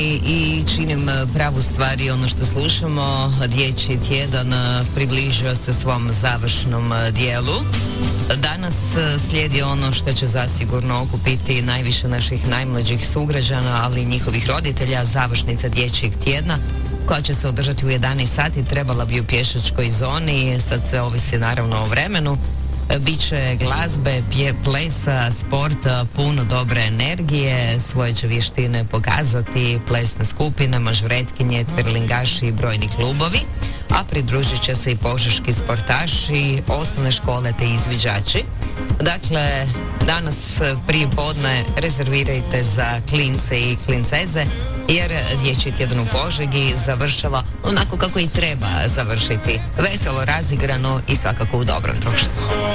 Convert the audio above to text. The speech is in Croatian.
I činim pravu stvar i ono što slušamo, dječji tjedan približio se svom završnom dijelu. Danas slijedi ono što će zasigurno okupiti najviše naših najmlađih sugrađana, ali i njihovih roditelja, završnica dječjeg tjedna koja će se održati u 11 sati, trebala bi u pješačkoj zoni, sad sve ovisi naravno o vremenu. Biće glazbe, plesa, sporta, puno dobre energije, svoje će vještine pokazati plesne skupine, mažuretkinje, tvirlingaši i brojni klubovi, a pridružit će se i požeški sportaši, osnovne škole te izviđači. Dakle, danas prije podne rezervirajte za klince i klinceze, jer dječji tjedan u Požegi završava onako kako i treba završiti. Veselo, razigrano i svakako u dobrom društvu.